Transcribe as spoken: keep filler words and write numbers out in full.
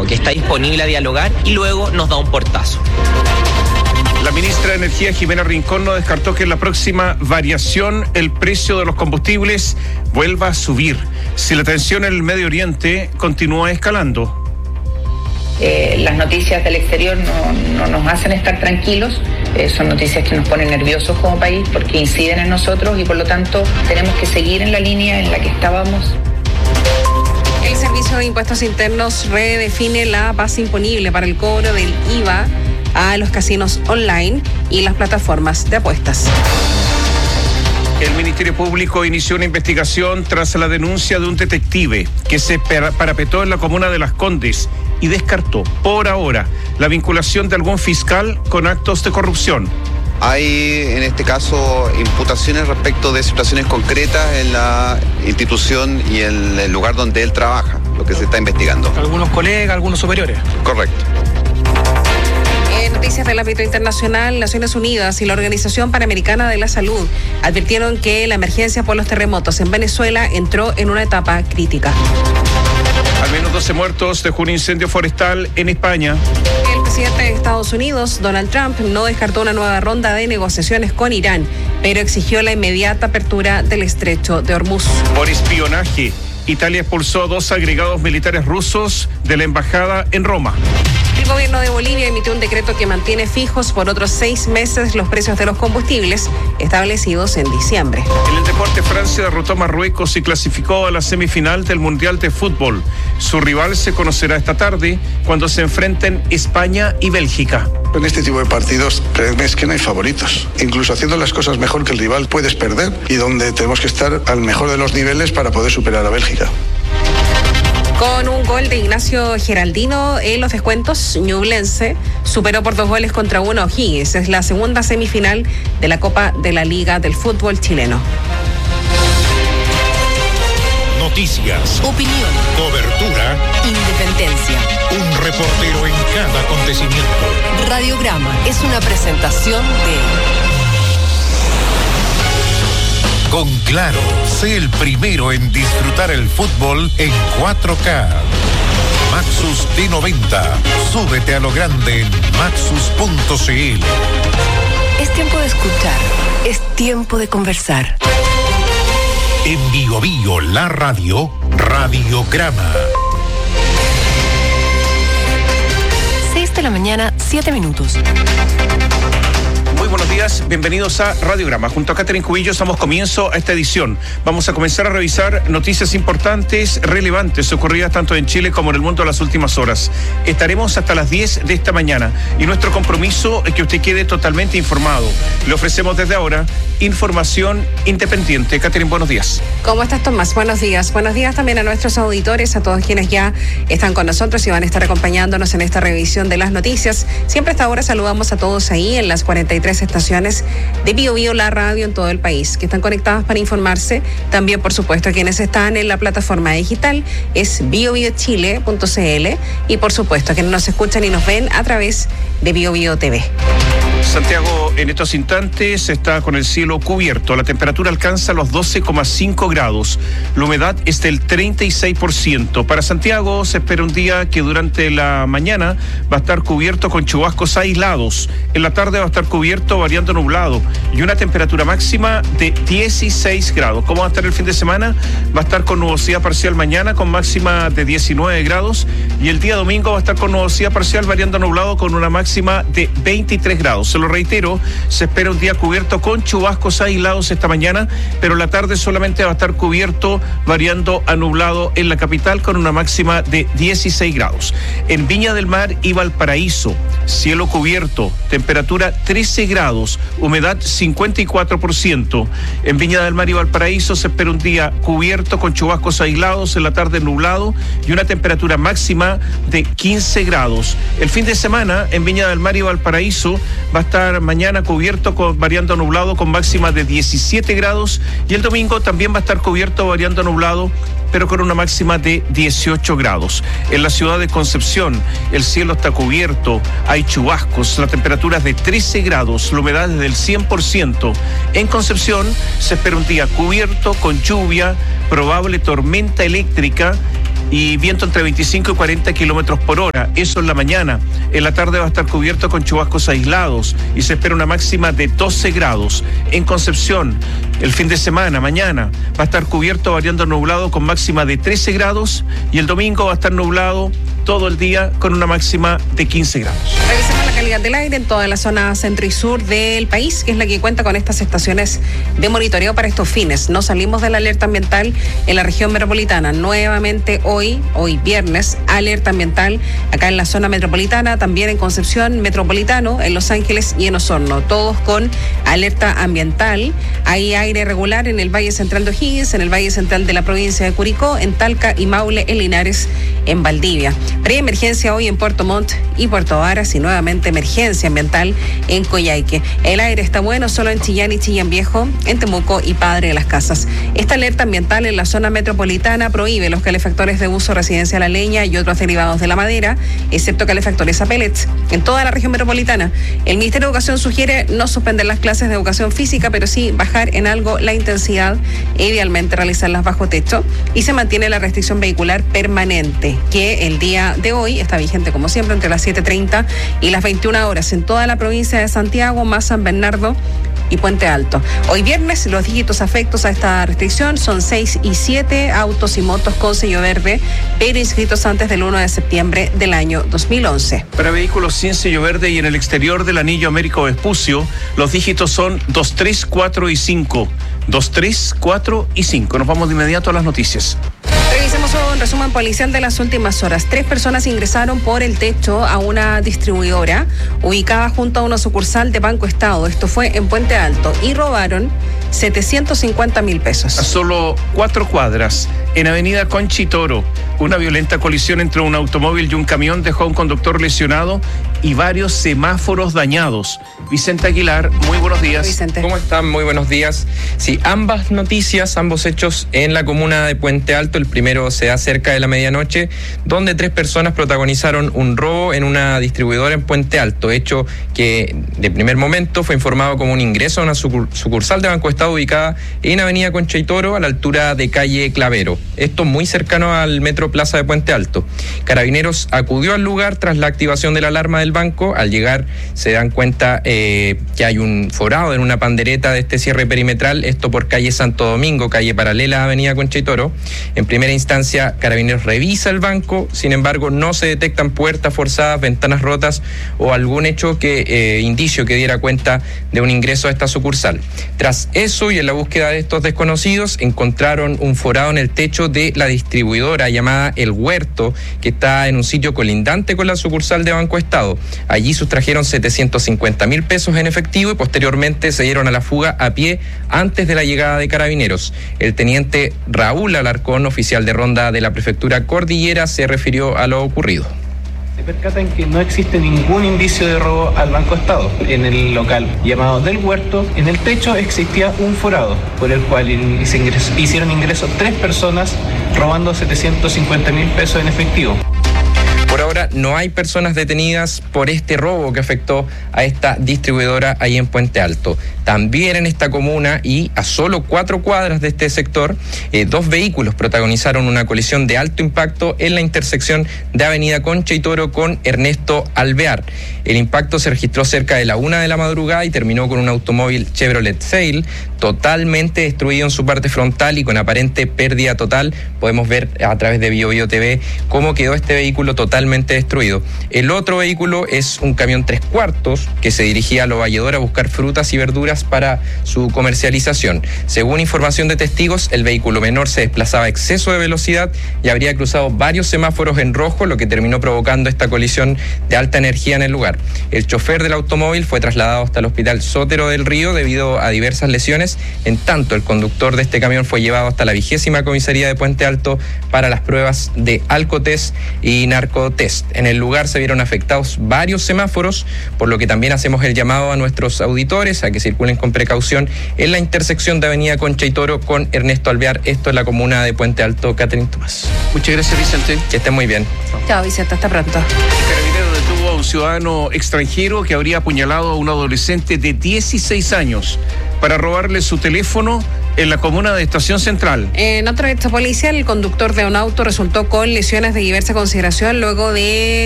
que está disponible a dialogar y luego nos da un portazo. La ministra de Energía, Jimena Rincón, no descartó que en la próxima variación el precio de los combustibles vuelva a subir si la tensión en el Medio Oriente continúa escalando. Eh, las noticias del exterior no, no nos hacen estar tranquilos, eh, son noticias que nos ponen nerviosos como país porque inciden en nosotros y por lo tanto tenemos que seguir en la línea en la que estábamos. El Servicio de Impuestos Internos redefine la base imponible para el cobro del I V A a los casinos online y las plataformas de apuestas. El Ministerio Público inició una investigación tras la denuncia de un detective que se parapetó en la comuna de Las Condes y descartó por ahora la vinculación de algún fiscal con actos de corrupción. Hay en este caso imputaciones respecto de situaciones concretas en la institución y en el lugar donde él trabaja, lo que se está investigando. Algunos colegas, algunos superiores. Correcto. En noticias del ámbito internacional, Naciones Unidas y la Organización Panamericana de la Salud advirtieron que la emergencia por los terremotos en Venezuela entró en una etapa crítica. Al menos doce muertos dejó un incendio forestal en España. El presidente de Estados Unidos, Donald Trump, no descartó una nueva ronda de negociaciones con Irán, pero exigió la inmediata apertura del estrecho de Hormuz. Por espionaje, Italia expulsó a dos agregados militares rusos de la embajada en Roma. El gobierno de Bolivia emitió un decreto que mantiene fijos por otros seis meses los precios de los combustibles establecidos en diciembre. En el deporte, Francia derrotó a Marruecos y clasificó a la semifinal del Mundial de Fútbol. Su rival se conocerá esta tarde cuando se enfrenten España y Bélgica. En este tipo de partidos, créeme, es que no hay favoritos. Incluso haciendo las cosas mejor que el rival puedes perder y donde tenemos que estar al mejor de los niveles para poder superar a Bélgica. Con un gol de Ignacio Geraldino en los descuentos, Ñublense superó por dos goles contra uno a O'Higgins. Es la segunda semifinal de la Copa de la Liga del Fútbol Chileno. Noticias, opinión, cobertura, independencia. Un reportero en cada acontecimiento. Radiograma es una presentación de... Con Claro, sé el primero en disfrutar el fútbol en cuatro K. Maxus T noventa. Súbete a lo grande en maxus punto c l. Es tiempo de escuchar, es tiempo de conversar. En Bio Bio, la radio, Radiograma. seis de la mañana, siete minutos. Muy buenos días, bienvenidos a Radiograma. Junto a Catherine Cubillos damos comienzo a esta edición. Vamos a comenzar a revisar noticias importantes, relevantes, ocurridas tanto en Chile como en el mundo en las últimas horas. Estaremos hasta las diez de esta mañana y nuestro compromiso es que usted quede totalmente informado. Le ofrecemos desde ahora información independiente. Catherine, buenos días. ¿Cómo estás, Tomás? Buenos días. Buenos días también a nuestros auditores, a todos quienes ya están con nosotros y van a estar acompañándonos en esta revisión de las noticias. Siempre a esta hora saludamos a todos ahí en las cuarenta y tres estaciones de Bio Bio, la radio en todo el país, que están conectadas para informarse. También, por supuesto, a quienes están en la plataforma digital, es bio bio chile punto c l, y por supuesto a quienes nos escuchan y nos ven a través de Bio Bio T V. Santiago en estos instantes está con el cielo cubierto. La temperatura alcanza los doce coma cinco grados. La humedad es del treinta y seis por ciento. Para Santiago se espera un día que durante la mañana va a estar cubierto con chubascos aislados. En la tarde va a estar cubierto variando nublado y una temperatura máxima de dieciséis grados. ¿Cómo va a estar el fin de semana? Va a estar con nubosidad parcial mañana con máxima de diecinueve grados y el día domingo va a estar con nubosidad parcial variando nublado con una máxima de veintitrés grados. Se lo reitero, se espera un día cubierto con chubascos aislados esta mañana, pero la tarde solamente va a estar cubierto variando a nublado en la capital con una máxima de dieciséis grados. En Viña del Mar y Valparaíso, cielo cubierto, temperatura trece grados, humedad cincuenta y cuatro por ciento. En Viña del Mar y Valparaíso se espera un día cubierto con chubascos aislados, en la tarde nublado y una temperatura máxima de quince grados. El fin de semana en Viña del Mar y Valparaíso va a estar mañana cubierto con variando nublado con máxima de diecisiete grados y el domingo también va a estar cubierto variando nublado pero con una máxima de dieciocho grados. En la ciudad de Concepción el cielo está cubierto, hay chubascos, la temperatura es de trece grados, la humedad es del cien por ciento. En Concepción se espera un día cubierto con lluvia, probable tormenta eléctrica y viento entre veinticinco y cuarenta kilómetros por hora. Eso en la mañana. En la tarde va a estar cubierto con chubascos aislados y se espera una máxima de doce grados. En Concepción, el fin de semana, mañana, va a estar cubierto variando nublado con máxima de trece grados y el domingo va a estar nublado todo el día con una máxima de quince grados. Revisemos la calidad del aire en toda la zona centro y sur del país, que es la que cuenta con estas estaciones de monitoreo para estos fines. No salimos de la alerta ambiental en la región metropolitana. Nuevamente hoy, hoy viernes, alerta ambiental acá en la zona metropolitana, también en Concepción Metropolitano, en Los Ángeles y en Osorno. Todos con alerta ambiental. Hay aire regular en el Valle Central de O'Higgins, en el Valle Central de la provincia de Curicó, en Talca y Maule, en Linares, en Valdivia. Preemergencia hoy en Puerto Montt y Puerto Varas y nuevamente emergencia ambiental en Coyhaique. El aire está bueno solo en Chillán y Chillán Viejo, en Temuco y Padre de las Casas. Esta alerta ambiental en la zona metropolitana prohíbe los calefactores de uso residencial a leña y otros derivados de la madera, excepto calefactores a pellets, en toda la región metropolitana. El Ministerio de Educación sugiere no suspender las clases de educación física, pero sí bajar en algo la intensidad e idealmente realizarlas bajo techo, y se mantiene la restricción vehicular permanente, que el día de hoy está vigente como siempre entre las siete treinta y las veintiuna horas en toda la provincia de Santiago, más San Bernardo y Puente Alto. Hoy viernes los dígitos afectos a esta restricción son seis y siete, autos y motos con sello verde, pero inscritos antes del uno de septiembre del año dos mil once. Para vehículos sin sello verde y en el exterior del anillo Américo Vespucio, los dígitos son dos, tres, cuatro y cinco. dos, tres, cuatro y cinco. Nos vamos de inmediato a las noticias. Revisemos un resumen policial de las últimas horas. Tres personas ingresaron por el techo a una distribuidora ubicada junto a una sucursal de Banco Estado. Esto fue en Puente Alto y robaron setecientos cincuenta mil pesos. A solo cuatro cuadras, en Avenida Conchitoro, una violenta colisión entre un automóvil y un camión dejó a un conductor lesionado y varios semáforos dañados. Vicente Aguilar, muy buenos días. Vicente. ¿Cómo están? Muy buenos días. Sí, ambas noticias, ambos hechos en la comuna de Puente Alto. El primero se da cerca de la medianoche, donde tres personas protagonizaron un robo en una distribuidora en Puente Alto, hecho que de primer momento fue informado como un ingreso a una sucursal de Banco Estado ubicada en Avenida Concha y Toro, a la altura de calle Clavero. Esto muy cercano al Metro Plaza de Puente Alto. Carabineros acudió al lugar tras la activación de la alarma del banco. Al llegar se dan cuenta eh, que hay un forado en una pandereta de este cierre perimetral, esto por calle Santo Domingo, calle paralela a Avenida Concha y Toro. En primera instancia, Carabineros revisa el banco, sin embargo no se detectan puertas forzadas, ventanas rotas o algún hecho que eh, indicio que diera cuenta de un ingreso a esta sucursal. Tras eso y en la búsqueda de estos desconocidos, encontraron un forado en el techo de la distribuidora llamada El Huerto, que está en un sitio colindante con la sucursal de Banco Estado. Allí sustrajeron setecientos cincuenta mil pesos en efectivo y posteriormente se dieron a la fuga a pie antes de la llegada de Carabineros. El teniente Raúl Alarcón, oficial de ronda de la prefectura Cordillera, se refirió a lo ocurrido. Se percatan que no existe ningún indicio de robo al Banco Estado. En el local llamado Del Huerto, en el techo existía un forado por el cual se ingres- hicieron ingreso tres personas robando setecientos cincuenta mil pesos en efectivo. Por ahora no hay personas detenidas por este robo que afectó a esta distribuidora ahí en Puente Alto. También en esta comuna y a solo cuatro cuadras de este sector, eh, dos vehículos protagonizaron una colisión de alto impacto en la intersección de Avenida Concha y Toro con Ernesto Alvear. El impacto se registró cerca de la una de la madrugada y terminó con un automóvil Chevrolet Sail totalmente destruido en su parte frontal y con aparente pérdida total. Podemos ver a través de Bio Bio T V cómo quedó este vehículo totalmente destruido. El otro vehículo es un camión tres cuartos que se dirigía a Lo Valledor a buscar frutas y verduras para su comercialización. Según información de testigos, el vehículo menor se desplazaba a exceso de velocidad y habría cruzado varios semáforos en rojo, lo que terminó provocando esta colisión de alta energía en el lugar. El chofer del automóvil fue trasladado hasta el hospital Sotero del Río debido a diversas lesiones. En tanto, el conductor de este camión fue llevado hasta la vigésima comisaría de Puente Alto para las pruebas de alcotest y narcotest. En el lugar se vieron afectados varios semáforos, por lo que también hacemos el llamado a nuestros auditores a que circulen con precaución en la intersección de Avenida Concha y Toro con Ernesto Alvear. Esto es la comuna de Puente Alto. Catherine Tomás. Muchas gracias, Vicente. Que estén muy bien. Chao, Vicente, hasta pronto. Carabinero detuvo a un ciudadano extranjero que habría apuñalado a un adolescente de dieciséis años para robarle su teléfono en la comuna de Estación Central. En otro hecho policial, el conductor de un auto resultó con lesiones de diversa consideración luego de